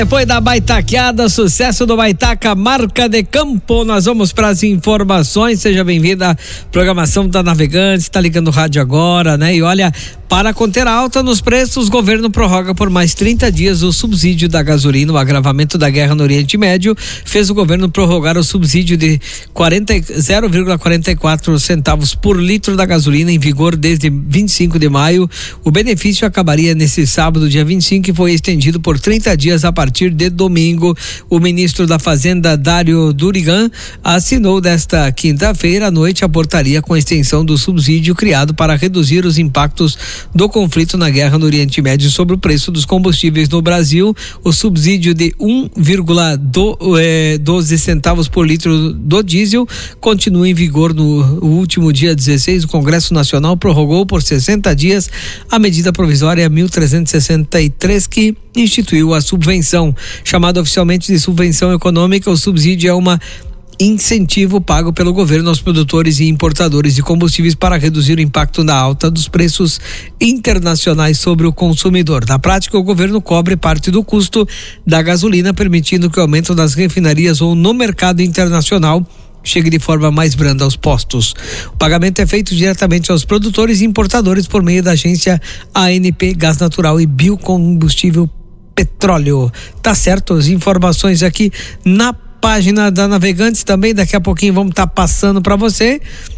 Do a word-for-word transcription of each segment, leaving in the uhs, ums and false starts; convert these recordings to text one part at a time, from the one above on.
Depois da baitaqueada, sucesso do Baitaca, marca de campo, nós vamos para as informações. Seja bem-vinda à programação da Navegantes, está ligando o rádio agora, né? E olha, para conter a alta nos preços, o governo prorroga por mais trinta dias o subsídio da gasolina. O agravamento da guerra no Oriente Médio fez o governo prorrogar o subsídio de zero vírgula quarenta e quatro centavos por litro da gasolina, em vigor desde vinte e cinco de maio. O benefício acabaria nesse sábado, dia vinte e cinco, e foi estendido por trinta dias a partir de domingo. O ministro da Fazenda, Dário Durigan, assinou desta quinta-feira à noite a portaria com a extensão do subsídio criado para reduzir os impactos do conflito na guerra no Oriente Médio sobre o preço dos combustíveis no Brasil. O subsídio de um vírgula doze centavos por litro do diesel continua em vigor. No último dia dezesseis, o Congresso Nacional prorrogou por sessenta dias a medida provisória mil trezentos e sessenta e três, que instituiu a subvenção. Chamada oficialmente de subvenção econômica, o subsídio é uma incentivo pago pelo governo aos produtores e importadores de combustíveis para reduzir o impacto da alta dos preços internacionais sobre o consumidor. Na prática, o governo cobre parte do custo da gasolina, permitindo que o aumento das refinarias ou no mercado internacional chegue de forma mais branda aos postos. O pagamento é feito diretamente aos produtores e importadores por meio da agência A N P Gás Natural e Biocombustível Petróleo. Tá certo? As informações aqui na página da Navegantes também. Daqui a pouquinho vamos estar tá passando para você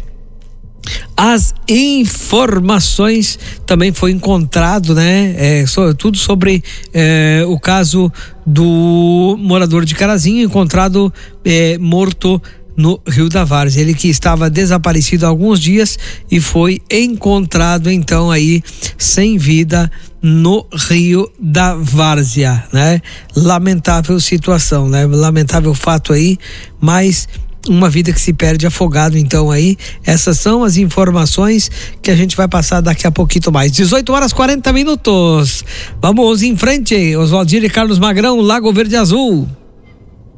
as informações. Também foi encontrado, né? É, so, tudo sobre é, o caso do morador de Carazinho, encontrado é, morto no Rio da Várzea. Ele que estava desaparecido há alguns dias e foi encontrado então aí sem vida no Rio da Várzea, né? Lamentável situação, né? Lamentável fato aí, mas uma vida que se perde afogado. Então aí, essas são as informações que a gente vai passar daqui a pouquinho mais. dezoito horas e quarenta minutos. Vamos em frente. Oswaldir e Carlos Magrão, Lago Verde Azul.